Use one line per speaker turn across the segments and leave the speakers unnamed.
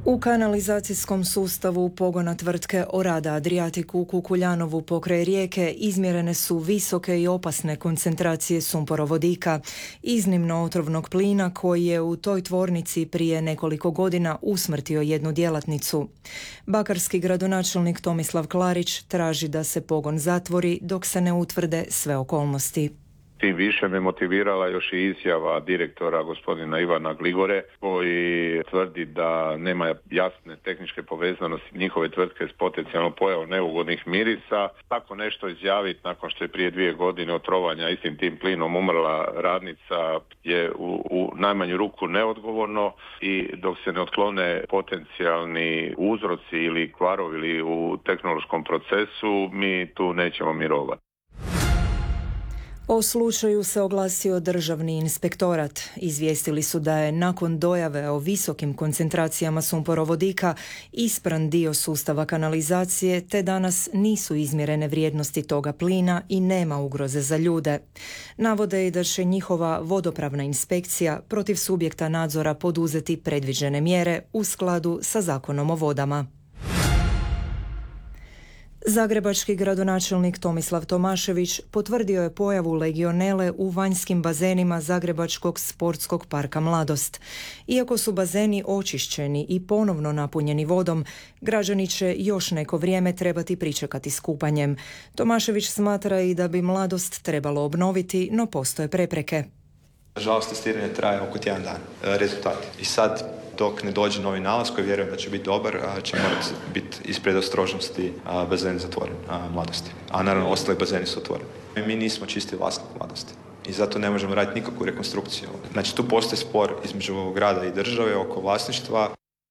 U kanalizacijskom sustavu pogona tvrtke Orada Adriatic u Kukuljanovu pokraj Rijeke izmjerene su visoke i opasne koncentracije sumporovodika, iznimno otrovnog plina koji je u toj tvornici prije nekoliko godina usmrtio jednu djelatnicu. Bakarski gradonačelnik Tomislav Klarić traži da se pogon zatvori dok se ne utvrde sve okolnosti.
Tim više me motivirala još i izjava direktora gospodina Ivana Gligore koji tvrdi da nema jasne tehničke povezanosti njihove tvrtke s potencijalnom pojavom neugodnih mirisa. Tako nešto izjaviti nakon što je prije 2 godine otrovanja istim tim plinom umrla radnica je u najmanju ruku neodgovorno i dok se ne otklone potencijalni uzroci ili kvarovi ili u tehnološkom procesu mi tu nećemo mirovati.
O slučaju se oglasio Državni inspektorat. Izvijestili su da je nakon dojave o visokim koncentracijama sumporovodika ispran dio sustava kanalizacije, te danas nisu izmjerene vrijednosti toga plina i nema ugroze za ljude. Navode i da će njihova vodopravna inspekcija protiv subjekta nadzora poduzeti predviđene mjere u skladu sa Zakonom o vodama. Zagrebački gradonačelnik Tomislav Tomašević potvrdio je pojavu legionele u vanjskim bazenima Zagrebačkog sportskog parka Mladost. Iako su bazeni očišćeni i ponovno napunjeni vodom, građani će još neko vrijeme trebati pričekati s kupanjem. Tomašević smatra i da bi Mladost trebalo obnoviti, no postoje prepreke.
Nažalost, testiranje traje oko tjedan dan, rezultati. I sad, dok ne dođe novi nalaz koji vjerujem da će biti dobar, će morati biti iz predostrožnosti bazen zatvoren Mladosti. A naravno, ostali bazeni su otvoreni. Mi nismo čisti vlasnik Mladosti i zato ne možemo raditi nikakvu rekonstrukciju. Znači, tu postoji spor između grada i države oko vlasništva.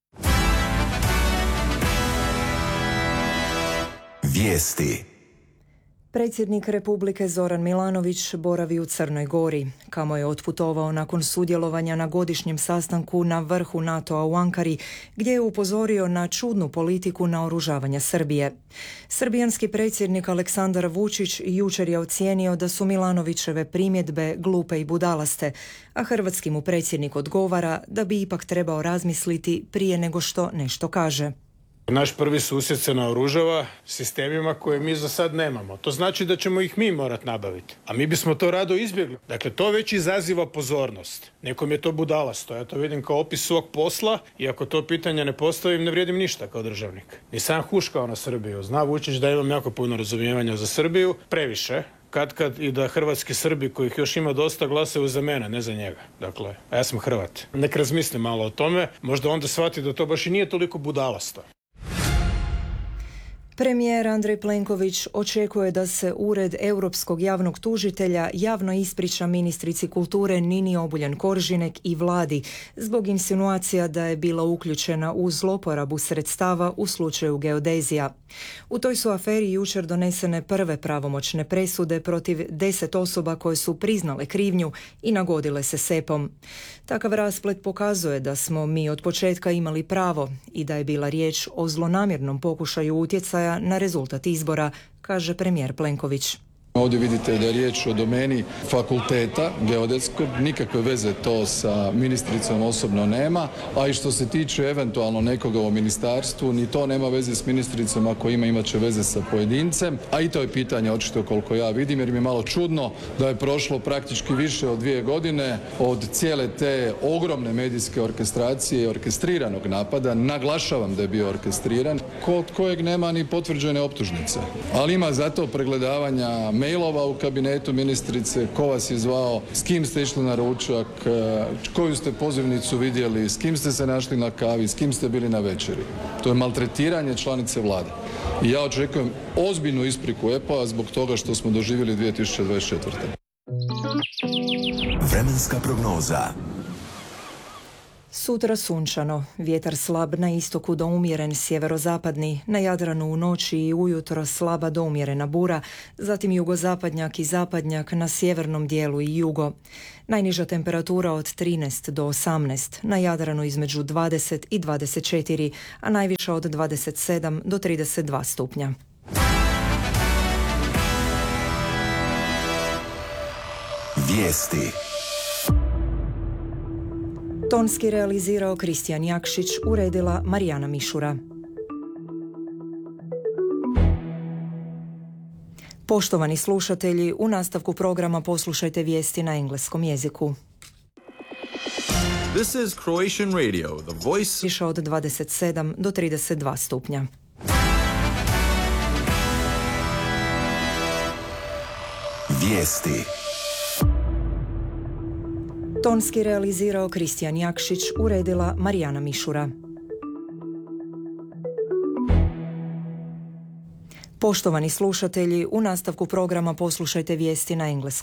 Vijesti.
Predsjednik Republike Zoran Milanović boravi u Crnoj Gori, kamo je otputovao nakon sudjelovanja na godišnjem sastanku na vrhu NATO-a u Ankari, gdje je upozorio na čudnu politiku naoružavanja Srbije. Srbijanski predsjednik Aleksandar Vučić jučer je ocijenio da su Milanovićeve primjedbe glupe i budalaste, a hrvatski mu predsjednik odgovara da bi ipak trebao razmisliti prije nego što nešto kaže.
Naš prvi susjed se naoružava sistemima koje mi za sad nemamo. To znači da ćemo ih mi morati nabaviti. A mi bismo to rado izbjegli. Dakle, to već izaziva pozornost. Nekom je to budalasto. Ja to vidim kao opis svog posla i ako to pitanje ne postavim, ne vrijedim ništa kao državnik. Nisam huškao na Srbiju. Zna Vučić da imam jako puno razumijevanja za Srbiju. Previše. Kad i da hrvatski Srbi, kojih još ima dosta, glasaju za mene, ne za njega. Dakle, a ja sam Hrvat. Nek razmisli malo o tome. Možda onda shvati da to baš i nije toliko budalasto.
Premijer Andrej Plenković očekuje da se Ured Europskog javnog tužitelja javno ispriča ministrici kulture Nini Obuljen Koržinek i vladi zbog insinuacija da je bila uključena u zloporabu sredstava u slučaju geodezija. U toj su aferi jučer donesene prve pravomoćne presude protiv 10 osoba koje su priznale krivnju i nagodile se SEP-om. Takav rasplet pokazuje da smo mi od početka imali pravo i da je bila riječ o zlonamjernom pokušaju utjecaja na rezultat izbora, kaže premijer Plenković.
Ovdje vidite da je riječ o domeni fakulteta geodetskog, nikakve veze to sa ministricom osobno nema, a i što se tiče eventualno nekoga u ministarstvu, ni to nema veze s ministricom, ako imat će veze sa pojedincem, a i to je pitanje očito koliko ja vidim, jer mi je malo čudno da je prošlo praktički više od 2 godine od cijele te ogromne medijske orkestracije i orkestriranog napada, naglašavam da je bio orkestriran, kod kojeg nema ni potvrđene optužnice, ali ima zato pregledavanja mailova u kabinetu ministrice, ko vas je zvao, s kim ste išli na ručak, koju ste pozivnicu vidjeli, s kim ste se našli na kavi, s kim ste bili na večeri. To je maltretiranje članice vlade. I ja očekujem ozbiljnu ispriku EPO-a zbog toga što smo doživjeli 2024.
Vremenska prognoza.
Sutra sunčano, vjetar slab na istoku do umjeren sjeverozapadni, na Jadranu u noći i ujutro slaba do umjerena bura, zatim jugozapadnjak i zapadnjak na sjevernom dijelu i jugo. Najniža temperatura od 13 do 18, na Jadranu između 20 i 24, a najviša od 27 do 32 stupnja.
Vijesti.
Tonski realizirao Kristijan Jakšić, uredila Marijana Mišura. Poštovani slušatelji, u nastavku programa poslušajte vijesti na engleskom jeziku.
This is Croatian Radio, the voice...
Više od 27 do 32 stupnja.
Vijesti.
Tonski realizirao Kristijan Jakšić, uredila Marijana Mišura. Poštovani slušatelji, u nastavku programa poslušajte vijesti na engleskom